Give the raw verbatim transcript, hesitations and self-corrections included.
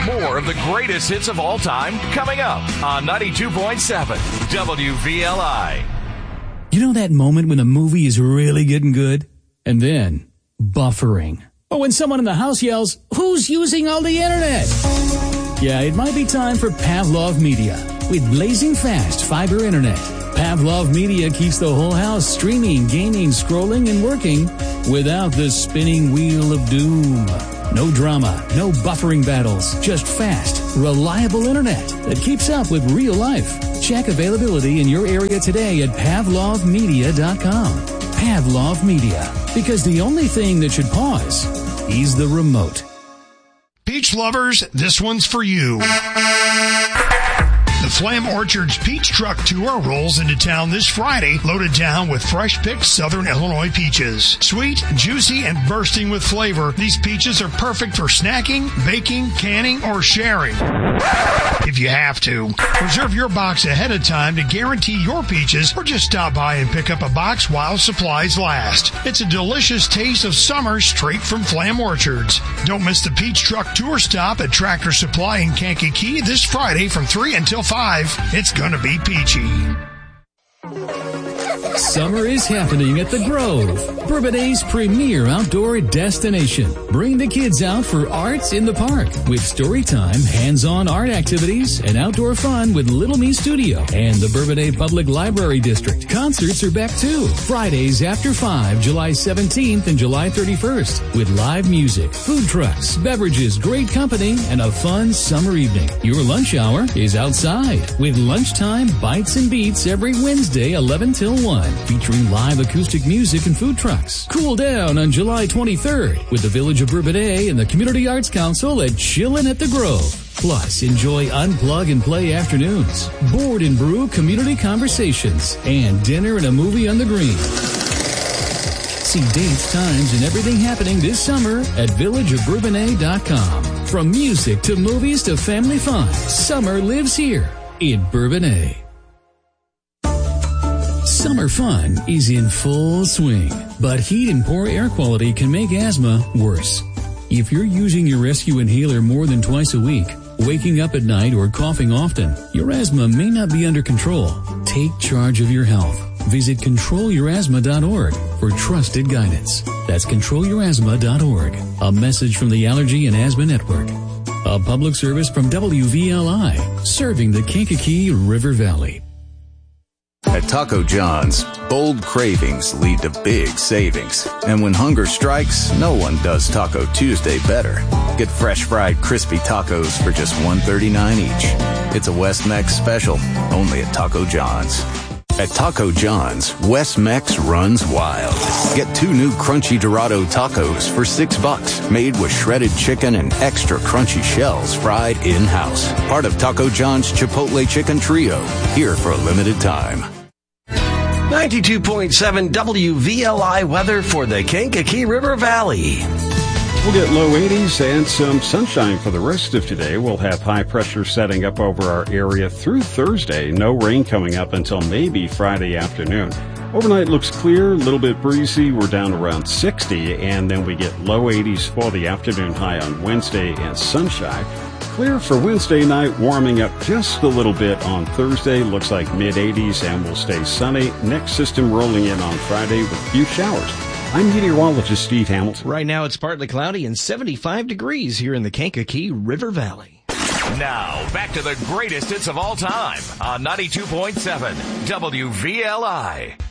More of the greatest hits of all time coming up on ninety-two point seven W V L I. You know that moment when a movie is really getting good? And then, buffering. Or when someone in the house yells, "Who's using all the internet?" Yeah, it might be time for Pavlov Media. With blazing fast fiber internet, Pavlov Media keeps the whole house streaming, gaming, scrolling, and working without the spinning wheel of doom. No drama, no buffering battles, just fast, reliable internet that keeps up with real life. Check availability in your area today at pavlov media dot com. Pavlov Media, because the only thing that should pause is the remote. Peach lovers, this one's for you. The Flam Orchards Peach Truck Tour rolls into town this Friday, loaded down with fresh-picked Southern Illinois peaches. Sweet, juicy, and bursting with flavor, these peaches are perfect for snacking, baking, canning, or sharing. If you have to. Reserve your box ahead of time to guarantee your peaches, or just stop by and pick up a box while supplies last. It's a delicious taste of summer straight from Flam Orchards. Don't miss the Peach Truck Tour stop at Tractor Supply in Kankakee this Friday from three until five. It's gonna be peachy. Summer is happening at The Grove, Bourbonnais' premier outdoor destination. Bring the kids out for arts in the park with story time, hands-on art activities, and outdoor fun with Little Me Studio and the Bourbonnais Public Library District. Concerts are back too. Fridays after five, July seventeenth and July thirty-first with live music, food trucks, beverages, great company, and a fun summer evening. Your lunch hour is outside with lunchtime bites and beats every Wednesday, eleven till one. Featuring live acoustic music and food trucks. Cool down on July twenty-third with the Village of Bourbonnais and the Community Arts Council at Chillin' at the Grove. Plus, enjoy unplug and play afternoons, board and brew community conversations, and dinner and a movie on the green. See dates, times, and everything happening this summer at village of bourbonnais dot com. From music to movies to family fun, summer lives here in Bourbonnais. Summer fun is in full swing, but heat and poor air quality can make asthma worse. If you're using your rescue inhaler more than twice a week, waking up at night, or coughing often, your asthma may not be under control. Take charge of your health. Visit control your asthma dot org for trusted guidance. That's control your asthma dot org. A message from the Allergy and Asthma Network. A public service from W V L I, serving the Kankakee River Valley. At Taco John's, bold cravings lead to big savings. And when hunger strikes, no one does Taco Tuesday better. Get fresh fried crispy tacos for just one thirty-nine each. It's a West Mex special, only at Taco John's. At Taco John's, West Mex runs wild. Get two new Crunchy Dorado tacos for six bucks, made with shredded chicken and extra crunchy shells fried in-house. Part of Taco John's Chipotle Chicken Trio, here for a limited time. ninety-two point seven W V L I weather for the Kankakee River Valley. We'll get low eighties and some sunshine for the rest of today. We'll have high pressure setting up over our area through Thursday. No rain coming up until maybe Friday afternoon. Overnight looks clear, a little bit breezy. We're down around sixty, and then we get low eighties for the afternoon high on Wednesday and sunshine. Clear for Wednesday night, warming up just a little bit on Thursday. Looks like mid eighties, and will stay sunny. Next system rolling in on Friday with a few showers. I'm meteorologist Steve Hamilton. Right now it's partly cloudy and seventy-five degrees here in the Kankakee River Valley. Now, back to the greatest hits of all time on ninety-two point seven W V L I.